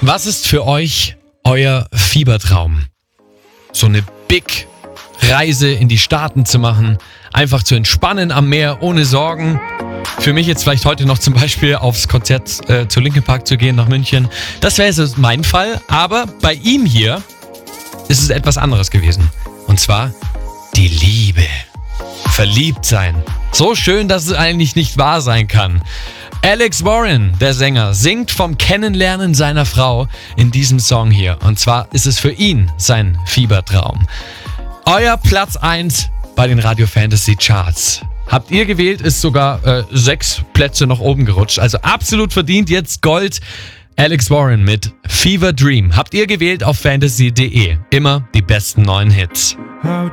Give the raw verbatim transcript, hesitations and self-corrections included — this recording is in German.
Was ist für euch euer Fiebertraum? So eine Big Reise in die Staaten zu machen, einfach zu entspannen am Meer, ohne Sorgen. Für mich jetzt vielleicht heute noch zum Beispiel aufs Konzert äh, zu Linkin Park zu gehen nach München. Das wäre so mein Fall, aber bei ihm hier ist es etwas anderes gewesen. Und zwar die Liebe. Verliebt sein. So schön, dass es eigentlich nicht wahr sein kann. Alex Warren, der Sänger, singt vom Kennenlernen seiner Frau in diesem Song hier. Und zwar ist es für ihn sein Fiebertraum. Euer Platz eins bei den Radio Fantasy Charts. Habt ihr gewählt, ist sogar äh, sechs Plätze nach oben gerutscht. Also absolut verdient, jetzt Gold. Alex Warren mit Fever Dream. Habt ihr gewählt auf fantasy punkt de. Immer die besten neuen Hits.